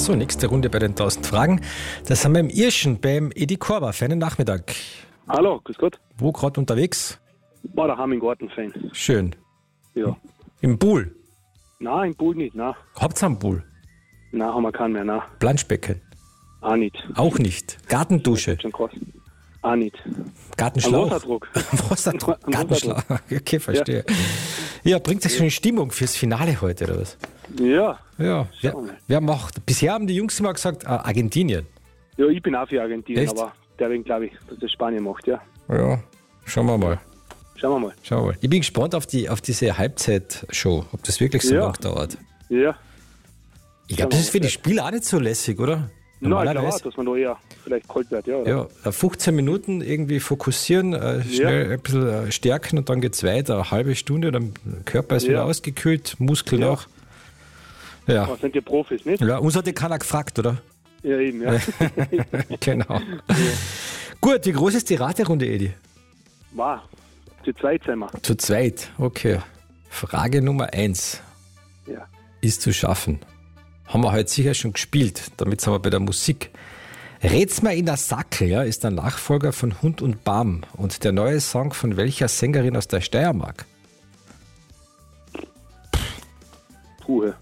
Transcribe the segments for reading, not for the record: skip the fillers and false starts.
So, nächste Runde bei den 1000 Fragen. Da sind wir im Irschen beim Edi Korber. Feinen Nachmittag. Hallo, grüß Gott. Wo gerade unterwegs? War daheim im Garten Fan. Schön. Ja. Im Pool? Nein, im Pool nicht, nein. Habt ihr einen Pool? Nein, haben wir keinen mehr, nein. Planschbecken? Auch nicht. Auch nicht. Gartendusche? Schon krass. Auch nicht. Gartenschlauch? Wasserdruck. Wasserdruck. Gartenschlauch. Okay, verstehe. Ja, bringt das schon in Stimmung fürs Finale heute, oder was? Ja. Ja. Wer macht? Bisher haben die Jungs immer gesagt, Argentinien. Ja, ich bin auch für Argentinien, Echt? aber deswegen glaube ich, dass das Spanien macht, ja. Ja, schauen wir mal. Schauen wir mal. Ich bin gespannt auf diese Halbzeitshow, ob das wirklich so lang dauert. Ja. Ich glaube, das ist für die Spieler auch nicht so lässig, oder? Nein, ich glaube auch, dass man da eher vielleicht kalt wird, ja. Oder? Ja, 15 Minuten irgendwie fokussieren, schnell ein bisschen stärken und dann geht's weiter. Eine halbe Stunde, dann der Körper ist wieder ausgekühlt, Muskeln auch. Ja. Das sind die Profis, nicht? Ja, uns hat ja keiner gefragt, oder? Ja, eben, ja. Genau. Gut, wie groß ist die Raterunde, Edi? Wow, zu zweit sind wir. Zu zweit, okay. Frage Nummer 1 ist zu schaffen. Haben wir heute sicher schon gespielt, damit sind wir bei der Musik. Rätsmer in der Sackel, ist der Nachfolger von Hund und Bam und der neue Song von welcher Sängerin aus der Steiermark? Puh.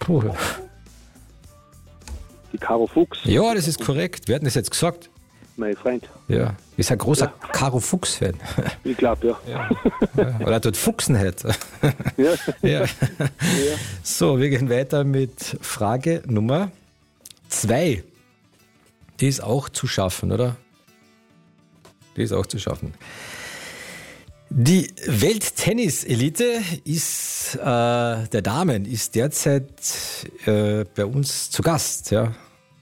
Die Caro Fuchs. Ja, das ist korrekt. Wer hat das jetzt gesagt? Mein Freund. Ja, ist ein großer Caro Fuchs-Fan. Ich glaube, ja. Weil er dort Fuchsen hat. Ja. So, wir gehen weiter mit Frage Nummer 2. Die ist auch zu schaffen, oder? Die ist auch zu schaffen. Die Welttennis-Elite der Damen ist derzeit bei uns zu Gast. Ja.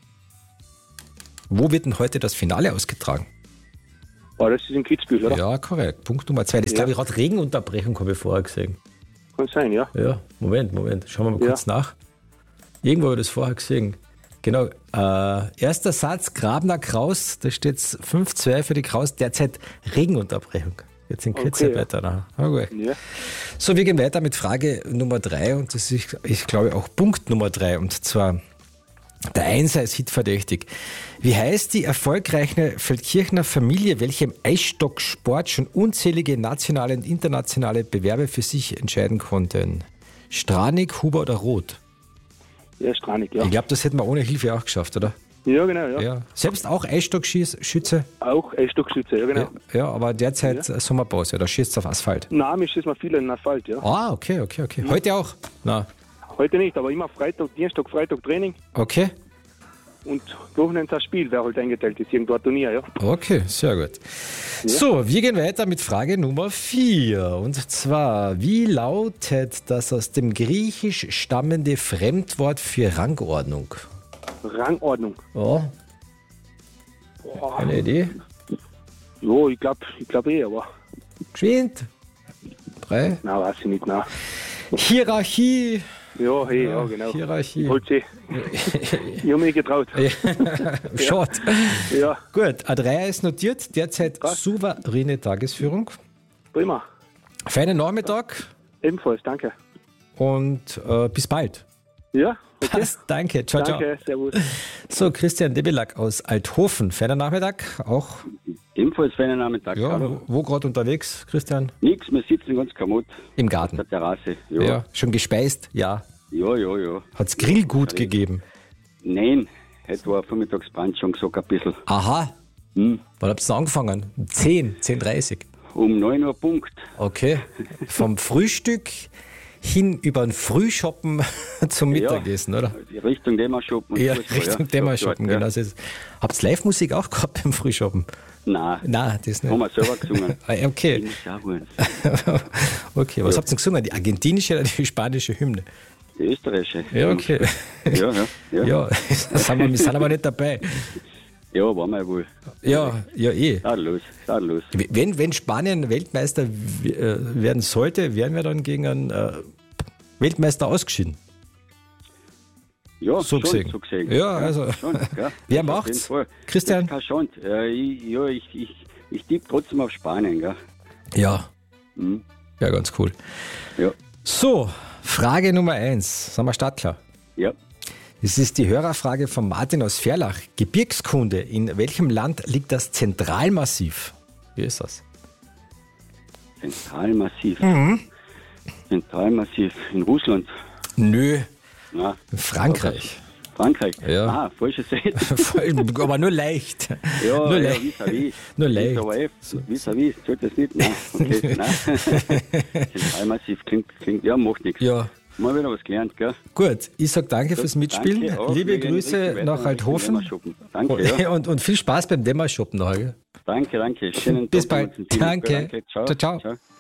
Wo wird denn heute das Finale ausgetragen? Oh, das ist in Kitzbühel, oder? Ja, korrekt. Punkt Nummer 2. Das ist, glaube ich, gerade Regenunterbrechung, habe ich vorher gesehen. Kann sein, ja. Ja, Moment. Schauen wir mal kurz nach. Irgendwo habe ich das vorher gesehen. Genau. Erster Satz, Grabner Kraus, da steht 5-2 für die Kraus, derzeit Regenunterbrechung. Jetzt in Kürze weiter nach. Okay. Ja. So, wir gehen weiter mit Frage Nummer 3 und das ist, ich glaube, auch Punkt Nummer 3 und zwar der Einser ist hitverdächtig. Wie heißt die erfolgreiche Feldkirchner Familie, welche im Eisstocksport schon unzählige nationale und internationale Bewerbe für sich entscheiden konnten? Stranig, Huber oder Roth? Ja, Stranig, ja. Ich glaube, das hätten wir ohne Hilfe auch geschafft, oder? Ja, genau, ja. Selbst auch Eisstockschütze? Auch Eisstockschütze, ja, genau. Ja, aber derzeit Sommerpause, da schießt es auf Asphalt. Nein, wir schießen viel in Asphalt, ja. Ah, okay. Ja. Heute auch? Nein. Heute nicht, aber immer Dienstag, Freitag Training. Okay. Und Wochenende das Spiel, wer halt eingeteilt ist, irgendwo ein Turnier, ja. Okay, sehr gut. Ja. So, wir gehen weiter mit Frage Nummer 4. Und zwar, wie lautet das aus dem Griechisch stammende Fremdwort für Rangordnung? Rangordnung? Ja. Boah. Eine Idee? Ja, ich glaube aber. Geschwind? 3? Nein, weiß ich nicht, nein. Hierarchie. Ja, genau. Hierarchie. Ich habe mich getraut. Short. Ja. Gut, A3 ist notiert. Derzeit souveräne Tagesführung. Prima. Feinen Nachmittag. Ebenfalls, danke. Und bis bald. Ja, okay. Passt, danke. Ciao, danke, servus. So, Christian Debelak aus Althofen. Feinen Nachmittag auch. Ebenfalls feinen Nachmittag. Ja, wo gerade unterwegs, Christian? Nix, wir sitzen ganz kamut. Im Garten? Auf der Terrasse, ja. Schon gespeist? Ja. Ja. Hat es Grillgut gegeben? Nein, heute war Vormittagsbrand schon gesagt ein bisschen. Aha. Wann habt ihr angefangen? 10:30? Um 9 Uhr Punkt. Okay. Vom Frühstück hin über den Frühshoppen zum Mittagessen, oder? Richtung Dämmershoppen. Ja, Richtung Dämmershoppen, genau. Habt ihr Live-Musik auch gehabt beim Frühshoppen? Nein, das nicht. Haben wir selber gesungen. Okay. Okay, was habt ihr gesungen? Die argentinische oder die spanische Hymne? Die österreichische. Ja, okay. Ja, wir sind aber nicht dabei. Ja, waren wir wohl. Ja, eh. Tadellos. Wenn Spanien Weltmeister werden sollte, wären wir dann gegen einen Weltmeister ausgeschieden. Ja, so gesehen. Ja, also. Schon, ja. Wer macht's? Christian? Keine Chance. Ich tippe trotzdem auf Spanien, gell? Ja. Ja, ganz cool. Ja. So, Frage Nummer 1. Sind wir startklar? Ja. Es ist die Hörerfrage von Martin aus Ferlach. Gebirgskunde, in welchem Land liegt das Zentralmassiv? Wie ist das? Zentralmassiv. Zentralmassiv in Russland. Nö, Ja, in Frankreich. Frankreich. Ja. Ah, falsche Seite. Aber nur leicht. Ja, Nur ja, leicht. vis-à-vis. Nur leicht. Vis-à-vis, zählt das nicht? Nein, okay, nein. Zentralmassiv klingt, ja, macht nichts. Ja, Mal wieder was gelernt, gell? gut. Ich sage danke fürs Mitspielen. Danke auch. Liebe Wir gehen Grüße richtig nach weiter Althofen. Richtung Dämmerschuppen. Danke, ja. Und viel Spaß beim Dämmerschuppen nachher. Danke. Schönen Bis Tag bald. noch. Danke. Ciao. Ciao, ciao. Ciao.